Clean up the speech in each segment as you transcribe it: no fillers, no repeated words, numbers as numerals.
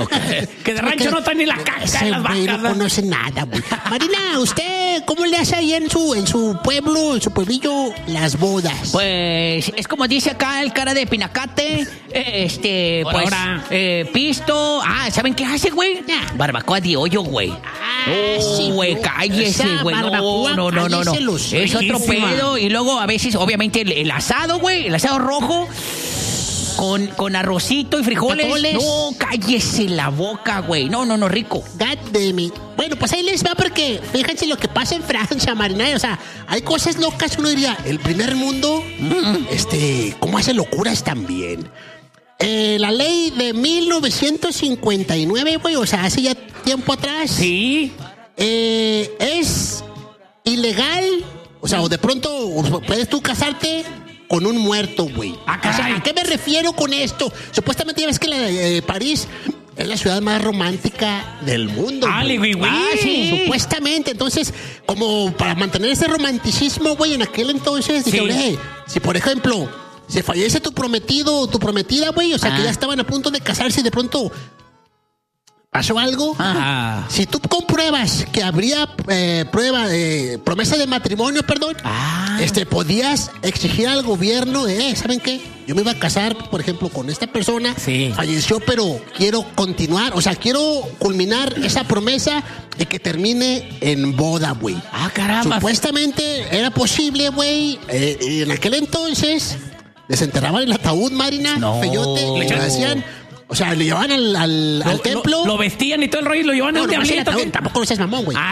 Okay. Que de rancho no trae ni la caca de las vacas. No conoce nada, güey. Marina, ¿usted cómo le hace ahí en su pueblo, en su pueblillo, las bodas? Pues es como dice acá el cara de Pinacate, Por pues, ahora. pisto. ¿Saben qué hace, güey? Barbacoa de hoyo, güey. Sí, Güey, no, cállese, esa güey. barbacoa, No. cállese los Es otro riquísima. pedo. Y luego a veces, obviamente, el asado, güey. El asado rojo. Con arrocito y frijoles. No, cállese la boca, güey. No, rico. God damn it. Bueno, pues ahí les va porque fíjense lo que pasa en Francia, Marina. O sea, hay cosas locas, uno diría, el primer mundo, ¿cómo hace locuras también? La ley de 1959, güey, o sea, hace ya tiempo atrás. Sí. Es ilegal, o sea, o de pronto puedes tú casarte con un muerto, güey. Ah, O sea, caray. ¿a qué me refiero con esto? Supuestamente ya ves que París es la ciudad más romántica del mundo. Güey. Sí, supuestamente. Entonces, como para mantener ese romanticismo, güey, en aquel entonces, dije, Sí. oye, si por ejemplo se fallece tu prometido o tu prometida, güey, o sea, que ya estaban a punto de casarse y de pronto pasó algo. Ajá. Si tú compruebas que habría promesa de matrimonio, perdón, podías exigir al gobierno ¿saben qué? Yo me iba a casar, por ejemplo, con esta persona, Sí. falleció, pero quiero continuar, o sea, quiero culminar esa promesa de que termine en boda, güey. Caramba. Supuestamente era posible, güey, y en aquel entonces desenterraban el ataúd, Marina, No. feyote, le hacían... O sea, le llevaban al templo. Lo vestían y todo el rollo y lo llevaban a un no, diablito. tampoco no seas mamón, güey.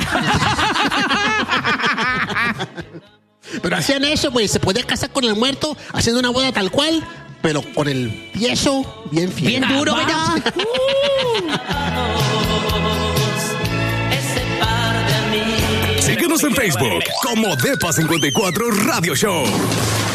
Pero hacían eso, güey. Se podía casar con el muerto haciendo una boda tal cual, pero con el tieso bien fiel. Bien duro, va. ¿verdad? Síguenos en Facebook como Depa54 Radio Show.